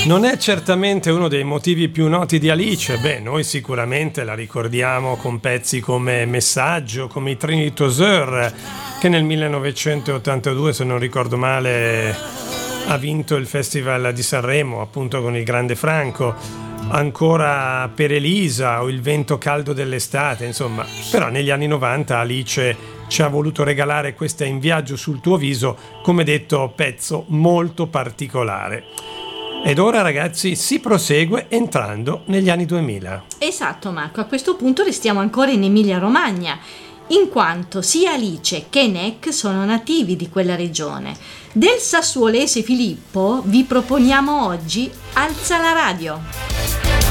Non è certamente uno dei motivi più noti di Alice. Beh, noi sicuramente la ricordiamo con pezzi come Messaggio, come i Trinitoseur, che nel 1982, se non ricordo male, ha vinto il Festival di Sanremo, appunto con il Grande Franco. Ancora Per Elisa o Il vento caldo dell'estate, insomma. Però negli anni 90 Alice ci ha voluto regalare questa In viaggio sul tuo viso, come detto, pezzo molto particolare. Ed ora, ragazzi, si prosegue entrando negli anni 2000. Esatto, Marco, a questo punto restiamo ancora in Emilia-Romagna, in quanto sia Alice che Neck sono nativi di quella regione. Del sassuolese Filippo vi proponiamo oggi Alza la radio.